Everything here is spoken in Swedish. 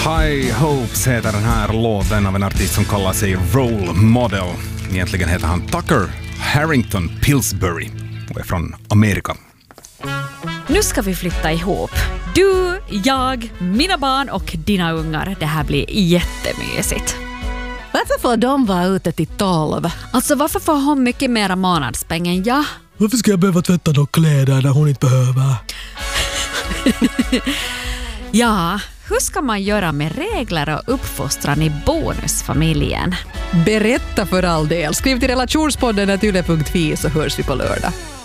High Hopes heter den här låten av en artist som kallar sig Role Model. Egentligen heter han Tucker Harrington Pillsbury och är från Amerika. Nu ska vi flytta ihop. Du, jag, mina barn och dina ungar. Det här blir jättemysigt. Varför får de vara ute till 12? Alltså varför får hon mycket mera månadspeng än jag? Varför ska jag behöva tvätta de kläder när hon inte behöver? Ja, hur ska man göra med regler och uppfostran i bonusfamiljen? Berätta för all del. Skriv till relationspodden @yle.fi så hörs vi på lördag.